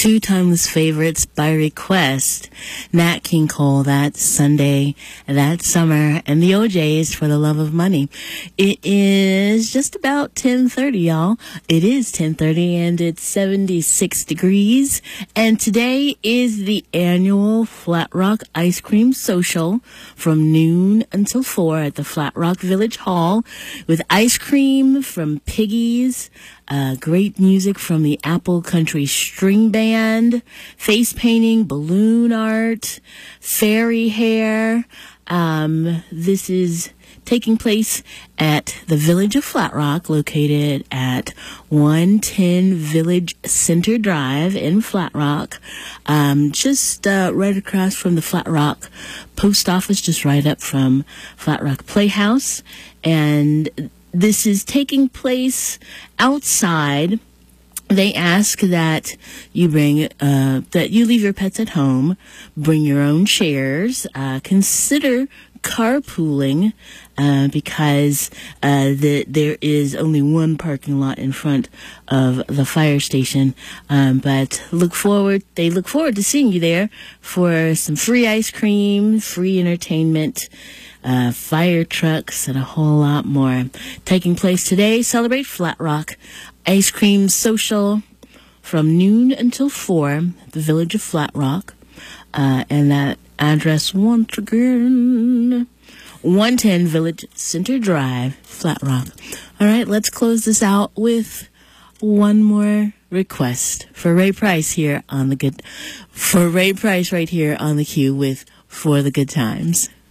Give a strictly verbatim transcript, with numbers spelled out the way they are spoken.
two timeless favorites by request. Nat King Cole, That Sunday, That Summer, and the O Js, For the Love of Money. It is just about ten thirty, y'all. It is ten thirty, and it's seventy-six degrees. And today is the annual Flat Rock Ice Cream Social from noon until four at the Flat Rock Village Hall, with ice cream from Piggies, Uh, great music from the Apple Country String Band, face painting, balloon art, fairy hair. Um, this is taking place at the Village of Flat Rock, located at one ten Village Center Drive in Flat Rock, um, just uh, right across from the Flat Rock Post Office, just right up from Flat Rock Playhouse. And this is taking place outside. They ask that you bring, uh, that you leave your pets at home, bring your own chairs, uh, consider carpooling, uh, because, uh, the, there is only one parking lot in front of the fire station. Um, but look forward, they look forward to seeing you there for some free ice cream, free entertainment, Uh, fire trucks, and a whole lot more. Taking place today, celebrate Flat Rock Ice Cream Social from noon until four at the Village of Flat Rock. Uh, and that address once again, one ten Village Center Drive, Flat Rock. All right, let's close this out with one more request for Ray Price here on the good, for Ray Price right here on the Q with For the Good Times.